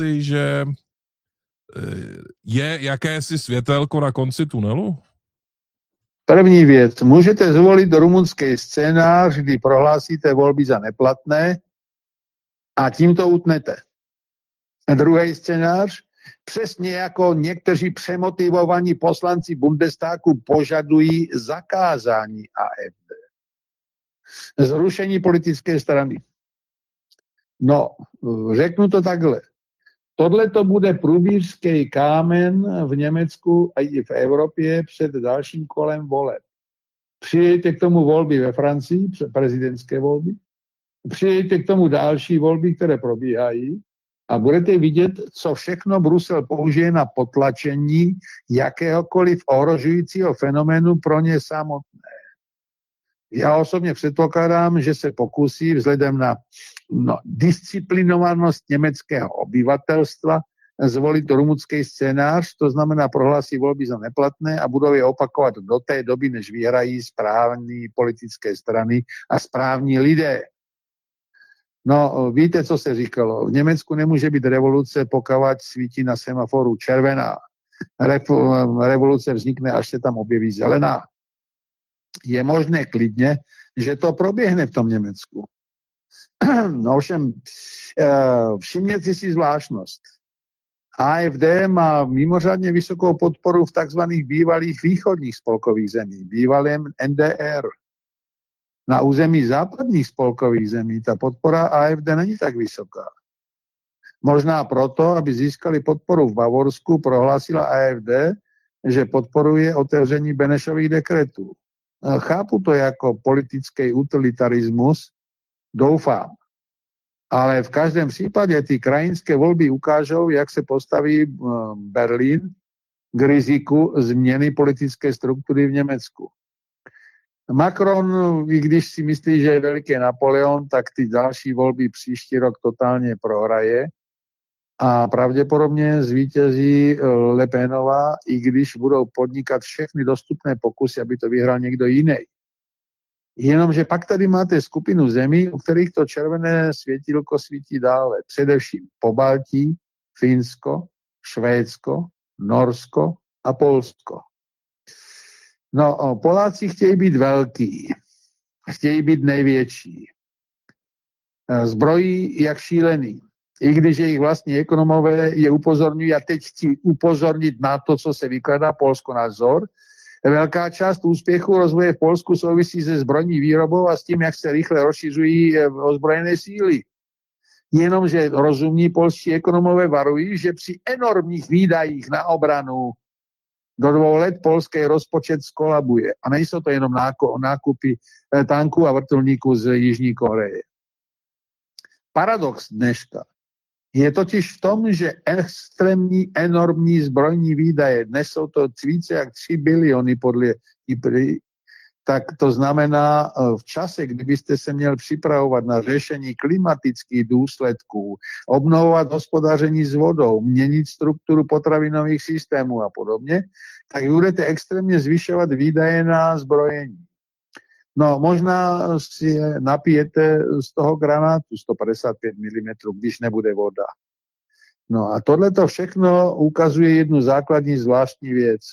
že je jakési světelko na konci tunelu? První věc, můžete zvolit rumunský scénář, kdy prohlásíte volby za neplatné a tím to utnete. Druhý scénář, přesně jako někteří přemotivovaní poslanci Bundestagu požadují zakázání AfD. Zrušení politické strany. No, řeknu to takhle. Tohle to bude průbířský kámen v Německu a i v Evropě před dalším kolem voleb. Přijďte k tomu volby ve Francii, prezidentské volby, přijďte k tomu další volby, které probíhají a budete vidět, co všechno Brusel použije na potlačení jakéhokoliv ohrožujícího fenoménu pro ně samotné. Já osobně předpokládám, že se pokusí vzhledem na disciplinovanost německého obyvatelstva zvolit rumunský scénář, to znamená prohlásí volby za neplatné a budou je opakovat do té doby, než vyhrají správní politické strany a správní lidé. No, víte, co se říkalo? V Německu nemůže být revoluce, pokud svítí na semaforu červená. Revoluce vznikne, až se tam objeví zelená. Je možné klidně, že to proběhne v tom Německu. No ovšem, všimněte si zvláštnost. AfD má mimořádně vysokou podporu v takzvaných bývalých východních spolkových zemí, bývalém NDR. Na území západních spolkových zemí ta podpora AfD není tak vysoká. Možná proto, aby získali podporu v Bavorsku, prohlásila AfD, že podporuje otevření Benešových dekretů. Chápu to jako politický utilitarismus, doufám. Ale v každém případě ty krajinské volby ukážou, jak se postaví Berlín k riziku změny politické struktury v Německu. Macron, i když si myslí, že je veliký Napoleon, tak ty další volby příští rok totálně prohraje a pravděpodobně zvítězí Le Penová, i když budou podnikat všechny dostupné pokusy, aby to vyhrál někdo jiný. Jenomže pak tady máte skupinu zemí, u kterých to červené světílko svítí dále. Především Pobaltí, Finsko, Švédsko, Norsko a Polsko. No, Poláci chtějí být velký, chtějí být největší. Zbrojí jak šílený. I když jejich vlastní ekonomové je upozorňují, a teď chci upozornit na to, co se vykládá Polsko na vzor. Velká část úspěchu rozvoje v Polsku souvisí se zbrojní výrobou a s tím, jak se rychle rozšiřují ozbrojené síly. Jenomže rozumní polští ekonomové varují, že při enormních výdajích na obranu do 2 let polský rozpočet skolabuje. A nejsou to jenom nákupy tanků a vrtulníků z Jižní Koreje. Paradox dneška je totiž v tom, že extrémní, enormní zbrojní výdaje, dnes jsou to více jak 3 biliony podle IPRI, tak to znamená v čase, kdybyste se měl připravovat na řešení klimatických důsledků, obnovovat hospodaření s vodou, měnit strukturu potravinových systémů a podobně, tak budete extrémně zvyšovat výdaje na zbrojení. No, možná si napijete z toho granátu 155 mm, když nebude voda. No a tohle to všechno ukazuje jednu základní zvláštní věc.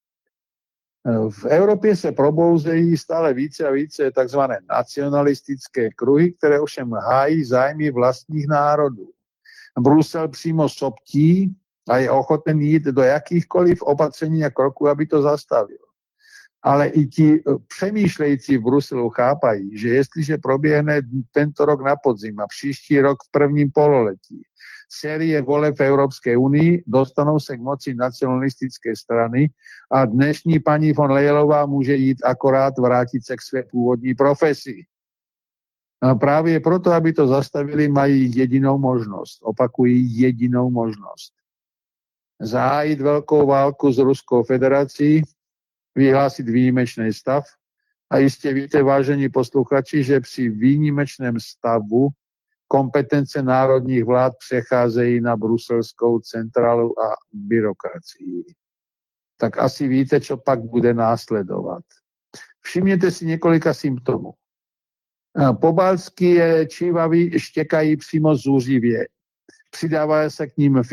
V Evropě se probouzejí stále více a více takzvané nacionalistické kruhy, které ovšem hájí zájmy vlastních národů. Brusel přímo soptí a je ochoten jít do jakýchkoliv opatření a kroků, aby to zastavil. Ale i ti přemýšlející v Bruselu chápají, že jestliže proběhne tento rok na podzim a příští rok v prvním pololetí série voleb v Evropské unii, dostanou se k moci nacionalistické strany a dnešní paní von Leyenová může jít akorát vrátit se k své původní profesi. A právě proto, aby to zastavili, mají jedinou možnost. Opakují jedinou možnost. Zahájit velkou válku s Ruskou federací, vyhlásit výjimečný stav. A jistě víte, vážení posluchači, že při výjimečném stavu kompetence národních vlád přecházejí na bruselskou centrálu a byrokracii. Tak asi víte, co pak bude následovat. Všimněte si několika symptomů. Pobaltské čívavy štěkají přímo zuřivě. Přidává se k ním